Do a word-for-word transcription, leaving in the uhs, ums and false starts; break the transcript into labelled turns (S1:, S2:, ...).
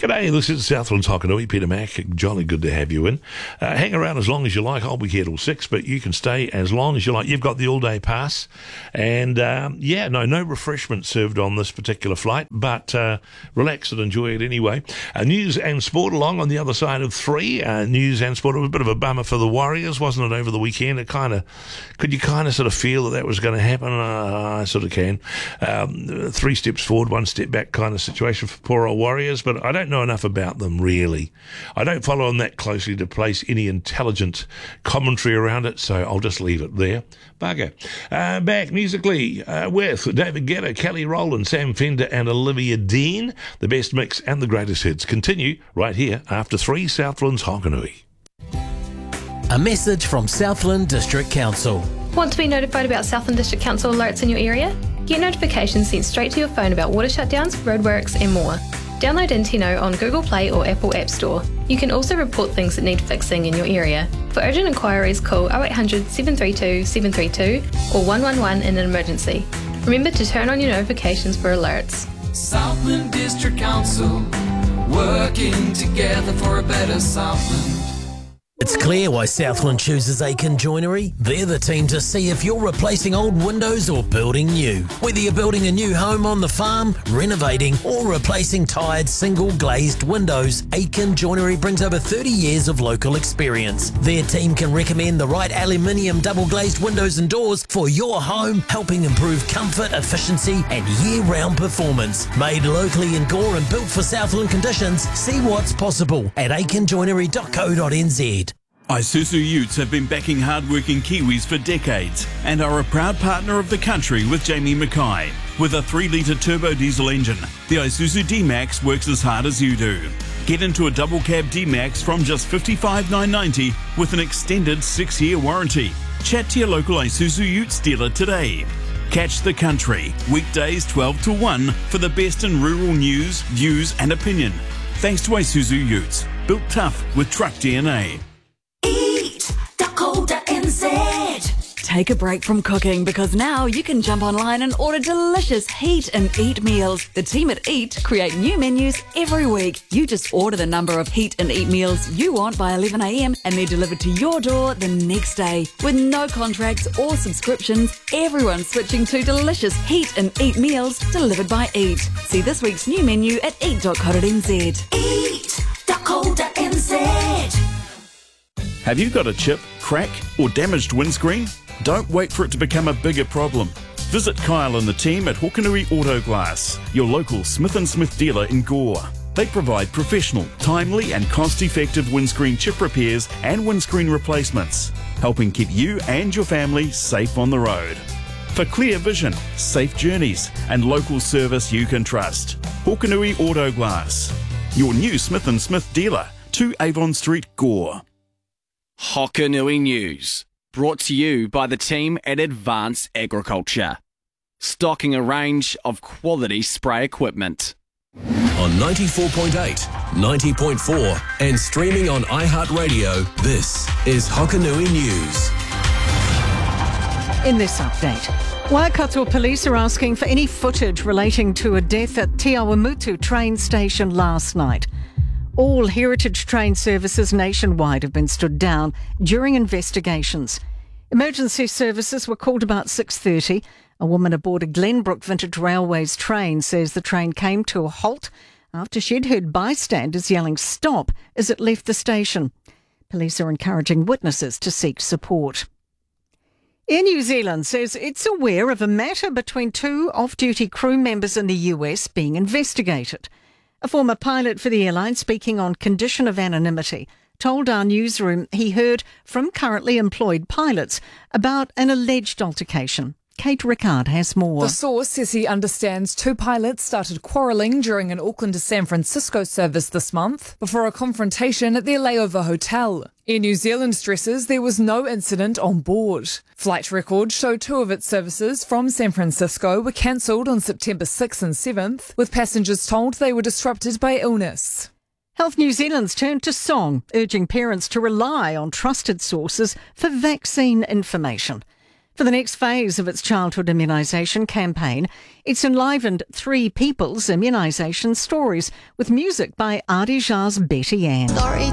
S1: G'day, this is Southlands Hokanui, Peter Mack. Jolly good to have you in. Uh, hang around as long as you like. I'll be here till six, but you can stay as long as you like. You've got the all-day pass. And, um, yeah, no, no refreshments served on this particular flight, but uh, relax and enjoy it anyway. Uh, news and sport along on the other side of three. Uh, news and sport. It was a bit of a bummer for the Warriors, wasn't it, over the weekend? It kind of, could you kind of sort of feel that that was going to happen? Uh, I sort of can. Um, three steps forward, one step back kind of situation for poor old Warriors, but I don't know enough about them, really. I don't follow them that closely to place any intelligent commentary around it, so I'll just leave it there. Bugger. Uh, back musically uh, with David Guetta, Kelly Rowland, Sam Fender and Olivia Dean. The best mix and the greatest hits continue right here after three Southlands Hokanui.
S2: A message from Southland District Council.
S3: Want to be notified about Southland District Council alerts in your area? Get notifications sent straight to your phone about water shutdowns, roadworks and more. Download Intino on Google Play or Apple App Store. You can also report things that need fixing in your area. For urgent inquiries, call oh eight hundred, seven three two, seven three two or one one one in an emergency. Remember to turn on your notifications for alerts.
S4: Southland District Council, working together for a better Southland.
S2: It's clear why Southland chooses Aiken Joinery. They're the team to see if you're replacing old windows or building new. Whether you're building a new home on the farm, renovating or replacing tired single glazed windows, Aiken Joinery brings over thirty years of local experience. Their team can recommend the right aluminium double glazed windows and doors for your home, helping improve comfort, efficiency and year-round performance. Made locally in Gore and built for Southland conditions, see what's possible at aiken joinery dot co dot n z.
S5: Isuzu Utes have been backing hard-working Kiwis for decades and are a proud partner of the country with Jamie Mackay. With a three litre turbo diesel engine, the Isuzu D-Max works as hard as you do. Get into a double cab D-Max from just fifty-five thousand nine hundred ninety dollars with an extended six-year warranty. Chat to your local Isuzu Utes dealer today. Catch the country, weekdays twelve to one for the best in rural news, views and opinion. Thanks to Isuzu Utes, built tough with truck D N A.
S6: Take a break from cooking because now you can jump online and order delicious Heat and Eat meals. The team at Eat create new menus every week. You just order the number of Heat and Eat meals you want by eleven a m and they're delivered to your door the next day. With no contracts or subscriptions, everyone's switching to delicious Heat and Eat meals delivered by Eat. See this week's new menu at eat dot co dot n z.
S7: eat dot co dot n z.
S5: Have you got a chip, crack or damaged windscreen? Don't wait for it to become a bigger problem. Visit Kyle and the team at Hokanui Auto Glass, your local Smith and Smith dealer in Gore. They provide professional, timely and cost-effective windscreen chip repairs and windscreen replacements, helping keep you and your family safe on the road. For clear vision, safe journeys and local service you can trust. Hokanui Auto Glass, your new Smith and Smith dealer, two Avon Street, Gore.
S8: Hokanui News, brought to you by the team at Advance Agriculture, stocking a range of quality spray equipment.
S9: On ninety-four point eight, ninety point four and streaming on iHeartRadio, this is Hokanui News.
S10: In this update, Waikato police are asking for any footage relating to a death at Te Awamutu train station last night. All heritage train services nationwide have been stood down during investigations. Emergency services were called about six thirty. A woman aboard a Glenbrook Vintage Railways train says the train came to a halt after she'd heard bystanders yelling stop as it left the station. Police are encouraging witnesses to seek support. Air New Zealand says it's aware of a matter between two off-duty crew members in the U S being investigated. A former pilot for the airline, speaking on condition of anonymity, told our newsroom he heard from currently employed pilots about an alleged altercation. Kate Rickard has more.
S11: The source says he understands two pilots started quarrelling during an Auckland to San Francisco service this month before a confrontation at their layover hotel. Air New Zealand stresses there was no incident on board. Flight records show two of its services from San Francisco were cancelled on September sixth and seventh, with passengers told they were disrupted by illness.
S10: Health New Zealand's turned to song, urging parents to rely on trusted sources for vaccine information. For the next phase of its childhood immunisation campaign, it's enlivened three people's immunisation stories with music by Ardijah's Betty Ann.
S12: Story